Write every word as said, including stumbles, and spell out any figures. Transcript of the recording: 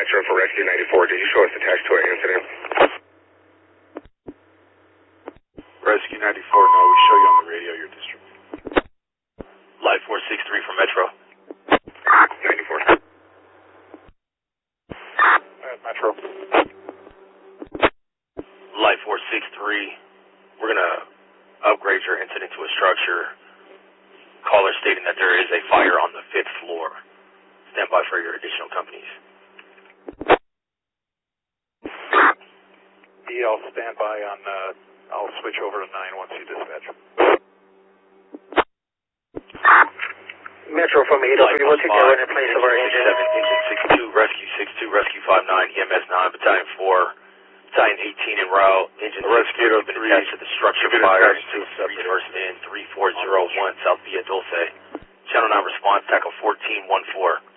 Metro for Rescue ninety-four. Did you show us attached to an incident? Rescue ninety-four, no, we show you on the radio your district. Light four six three for Metro. ninety-four. Uh, Metro. Light four six three, we're going to upgrade your incident to a structure. Caller stating that there is a fire on the fifth floor. Stand by for your additional companies. E, I'll stand by on, uh, I'll switch over to nine one two dispatch. Metro from eight oh three, we'll take that one in place of our engine. seven, engine six two, rescue six two, rescue five nine, E M S nine, battalion four, battalion eighteen en route, engine rescue has been attached to the structure fire, resource in three four zero one South Via Dulce. Channel nine response, tackle fourteen one four.